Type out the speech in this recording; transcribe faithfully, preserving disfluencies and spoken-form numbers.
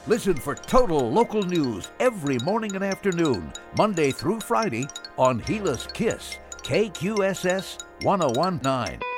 Listen for total local news every morning and afternoon, Monday through Friday on Gila's Kiss, K Q S S ten nineteen.